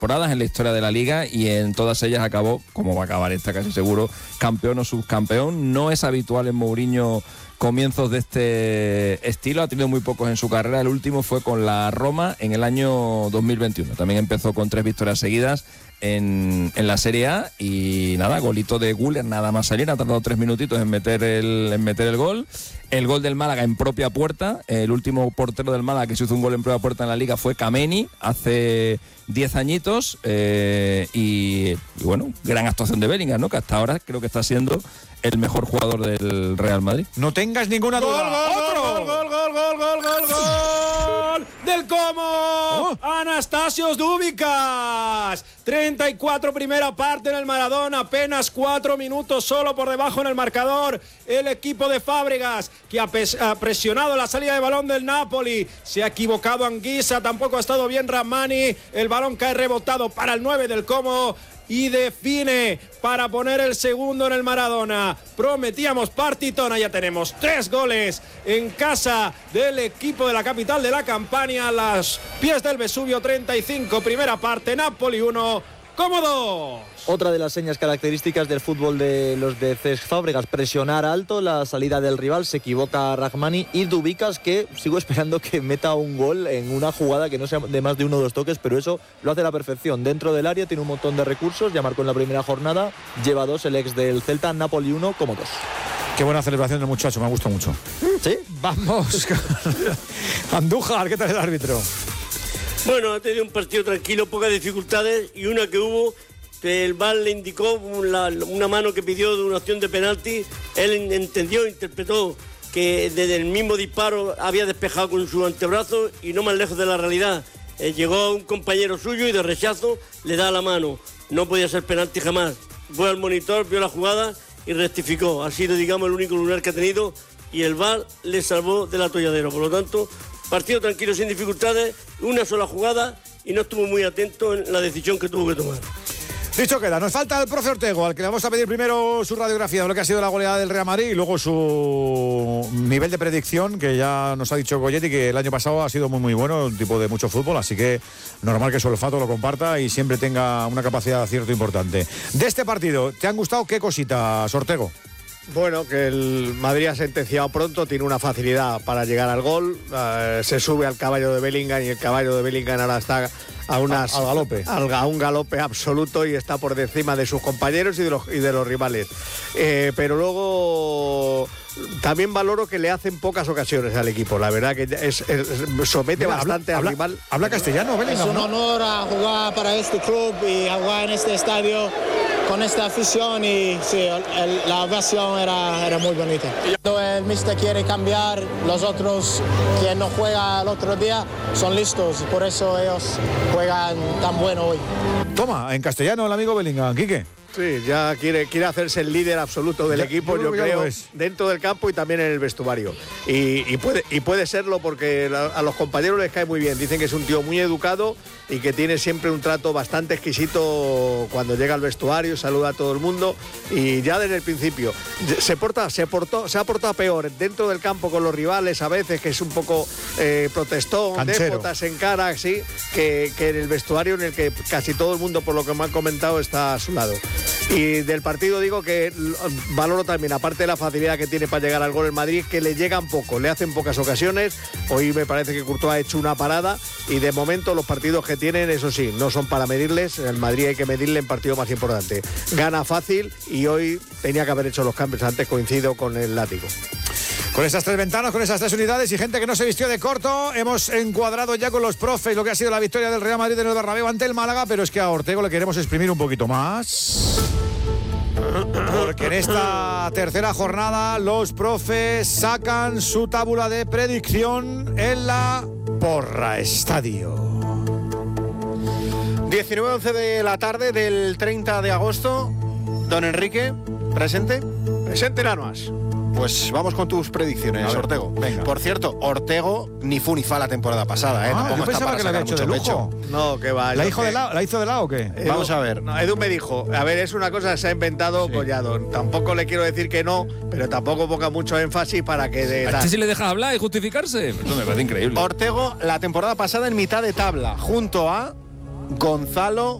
temporadas en la historia de la Liga y en todas ellas acabó, como va a acabar esta casi seguro, campeón o subcampeón. No es habitual en Mourinho comienzos de este estilo, ha tenido muy pocos en su carrera. El último fue con la Roma en el año 2021. También empezó con 3 victorias seguidas en la Serie A y nada, golito de Güler nada más salir, ha tardado 3 minutitos en meter el gol. El gol del Málaga en propia puerta, el último portero del Málaga que se hizo un gol en propia puerta en la Liga fue Kameni, hace 10 añitos, y bueno, gran actuación de Bellingham, ¿no? Que hasta ahora creo que está siendo el mejor jugador del Real Madrid. No tengas ninguna duda. ¡Gol del Como! Anastasios Dúbicas. 34 primera parte en el Maradona, apenas 4 minutos solo por debajo en el marcador. El equipo de Fábregas, que ha presionado la salida de balón del Napoli. Se ha equivocado Anguissa, tampoco ha estado bien Rahmani. El balón cae rebotado para el 9 del Como y define para poner el segundo en el Maradona. Prometíamos partitona, ya tenemos 3 goles en casa del equipo de la capital de la Campania, a los pies del Vesubio. 35 primera parte, Napoli 1, Como 2. Otra de las señas características del fútbol de los de Cesc Fábregas, presionar alto la salida del rival. Se equivoca Rahmani y Dúbicas, que sigo esperando que meta un gol en una jugada que no sea de más de 1 o 2 toques, pero eso lo hace a la perfección. Dentro del área tiene un montón de recursos, ya marcó en la primera jornada, lleva 2 el ex del Celta, Napoli 1, Como 2. Qué buena celebración del muchacho, me ha gustado mucho. ¿Sí? Vamos con Andújar, ¿qué tal el árbitro? Bueno, ha tenido un partido tranquilo, pocas dificultades, y una que hubo, que el VAR le indicó una mano que pidió de una acción de penalti. Él entendió, interpretó que desde el mismo disparo había despejado con su antebrazo y no más lejos de la realidad. Llegó un compañero suyo y de rechazo le da la mano. No podía ser penalti jamás. Fue al monitor, vio la jugada y rectificó. Ha sido, digamos, el único lunar que ha tenido y el VAR le salvó del atolladero. Por lo tanto, partido tranquilo, sin dificultades, una sola jugada y no estuvo muy atento en la decisión que tuvo que tomar. Dicho queda, nos falta el profe Ortego, al que le vamos a pedir primero su radiografía de lo que ha sido la goleada del Real Madrid y luego su nivel de predicción, que ya nos ha dicho Goyetti que el año pasado ha sido muy muy bueno, un tipo de mucho fútbol, así que normal que su olfato lo comparta y siempre tenga una capacidad de acierto importante. De este partido, ¿te han gustado qué cositas, Ortego? Bueno, que el Madrid ha sentenciado pronto, tiene una facilidad para llegar al gol, se sube al caballo de Bellingham y el caballo de Bellingham ahora está a un galope absoluto y está por encima de sus compañeros y de los rivales. Pero luego también valoro que le hacen pocas ocasiones al equipo, la verdad que somete bastante al rival. ¿Habla castellano, Bellingham? Es un honor a jugar para este club y a jugar en este estadio con esta afición y sí, la ovación era muy bonita. Cuando el míster quiere cambiar, los otros que no juegan el otro día son listos, por eso ellos juegan tan bueno hoy. Toma, en castellano el amigo Bellingham, Quique. Sí, ya quiere hacerse el líder absoluto del equipo, yo creo, dentro del campo y también en el vestuario. Y puede serlo porque a los compañeros les cae muy bien. Dicen que es un tío muy educado y que tiene siempre un trato bastante exquisito cuando llega al vestuario, saluda a todo el mundo y ya desde el principio se ha portado peor dentro del campo con los rivales a veces, que es un poco protestón, déspotas en cara, sí, que en el vestuario en el que casi todo el mundo, por lo que me han comentado, está a su lado. Y del partido digo que valoro también, aparte de la facilidad que tiene para llegar al gol el Madrid, que le llegan poco, le hacen pocas ocasiones. Hoy me parece que Courtois ha hecho una parada y de momento los partidos que tienen, eso sí, no son para medirles. El Madrid hay que medirle en partido más importante. Gana fácil y hoy tenía que haber hecho los cambios antes, coincido con el látigo. Con esas 3 ventanas, con esas 3 unidades y gente que no se vistió de corto, hemos encuadrado ya con los profes lo que ha sido la victoria del Real Madrid en el Bernabéu ante el Málaga, pero es que a Ortego le queremos exprimir un poquito más. Porque en esta tercera jornada los profes sacan su tabla de predicción en la Porra Estadio. 19:11 de la tarde del 30 de agosto. Don Enrique, ¿presente? Presente, Nanoas. Pues vamos con tus predicciones, Ortego. Venga. Por cierto, Ortego ni fu ni fa la temporada pasada, ¿eh? Yo pensaba que la había hecho de lujo. No, que va. ¿La hizo de lado o qué? Vamos a ver. No, Edu me dijo, a ver, es una cosa que se ha inventado Collado. Tampoco le quiero decir que no, pero tampoco ponga mucho énfasis para que... ¿A este si le dejas hablar y justificarse? Esto me parece increíble. Ortego, la temporada pasada en mitad de tabla, junto a Gonzalo